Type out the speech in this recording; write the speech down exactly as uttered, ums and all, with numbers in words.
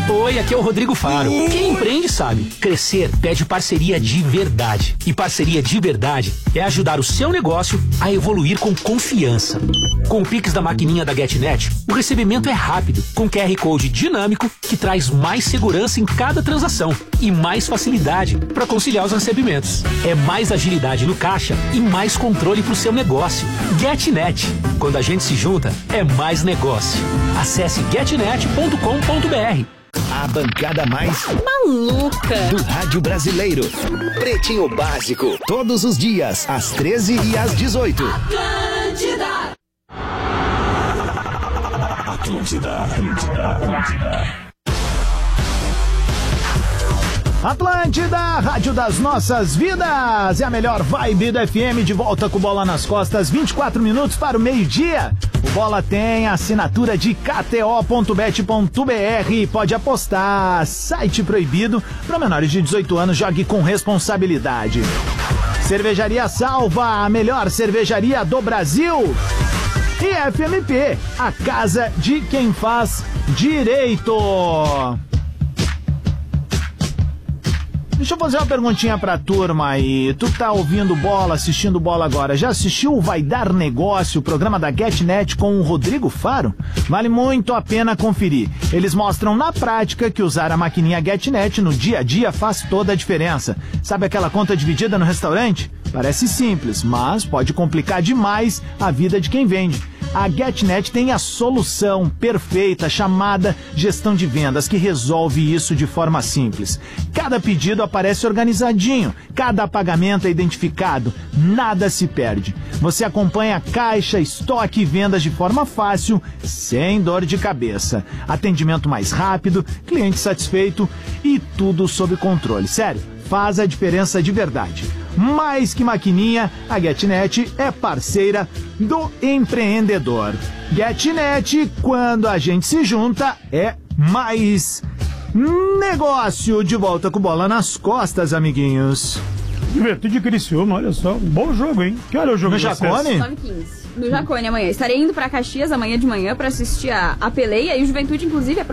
Oi, aqui é o Rodrigo Faro. Quem empreende sabe, crescer pede parceria de verdade. E parceria de verdade é ajudar o seu negócio a evoluir com confiança. Com o Pix da maquininha da GetNet, o recebimento é rápido, com Q R Code dinâmico que traz mais segurança em cada transação e mais facilidade para conciliar os recebimentos. É mais agilidade no caixa e mais controle para o seu negócio. GetNet. Quando a gente se junta, é mais negócio. Acesse getnet ponto com ponto b r. A bancada mais maluca do rádio brasileiro. Pretinho Básico. Todos os dias, às treze e às dezoito. Atlântida. Atlântida, Atlântida, Atlântida. Atlântida, rádio das nossas vidas. É a melhor vibe do F M, de volta com Bola nas costas, vinte e quatro minutos para o meio-dia. O Bola tem a assinatura de K T O ponto bet ponto b r. Pode apostar. Site proibido para menores de dezoito anos. Jogue com responsabilidade. Cervejaria Salva, a melhor cervejaria do Brasil. E F M P, a casa de quem faz direito. Deixa eu fazer uma perguntinha pra turma aí. Tu tá ouvindo Bola, assistindo Bola agora. Já assistiu o Vai Dar Negócio, o programa da GetNet com o Rodrigo Faro? Vale muito a pena conferir. Eles mostram na prática que usar a maquininha GetNet no dia a dia faz toda a diferença. Sabe aquela conta dividida no restaurante? Parece simples, mas pode complicar demais a vida de quem vende. A GetNet tem a solução perfeita chamada gestão de vendas, que resolve isso de forma simples. Cada pedido aparece organizadinho, cada pagamento é identificado, nada se perde. Você acompanha caixa, estoque e vendas de forma fácil, sem dor de cabeça. Atendimento mais rápido, cliente satisfeito e tudo sob controle. Sério, faz a diferença de verdade. Mais que maquininha, a GetNet é parceira do empreendedor. GetNet, quando a gente se junta, é mais negócio. De volta com Bola nas costas, amiguinhos. Juventude de Criciúma, olha só, um bom jogo, hein? Que hora é o jogo? No Jacone? nove e quinze. No Jacone amanhã. Estarei indo pra Caxias amanhã de manhã pra assistir a, a peleia e o Juventude, inclusive, é